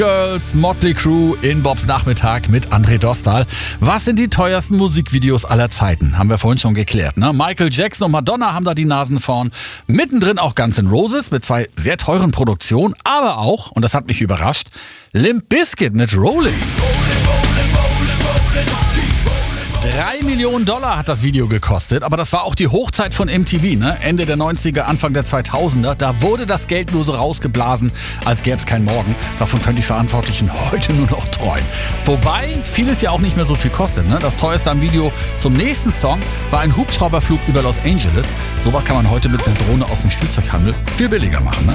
Girls, Motley Crue in Bobs Nachmittag mit André Dostal. Was sind die teuersten Musikvideos aller Zeiten? Haben wir vorhin schon geklärt, ne? Michael Jackson und Madonna haben da die Nasen vorn. Mittendrin auch Guns N' Roses mit 2 sehr teuren Produktionen, aber auch, und das hat mich überrascht, Limp Bizkit mit Rollin'. 3 Millionen Dollar hat das Video gekostet, aber das war auch die Hochzeit von MTV, ne? Ende der 90er, Anfang der 2000er. Da wurde das Geld nur so rausgeblasen, als gäbe es kein Morgen. Davon können die Verantwortlichen heute nur noch träumen. Wobei vieles ja auch nicht mehr so viel kostet, ne? Das teuerste am Video zum nächsten Song war ein Hubschrauberflug über Los Angeles. Sowas kann man heute mit einer Drohne aus dem Spielzeughandel viel billiger machen, ne?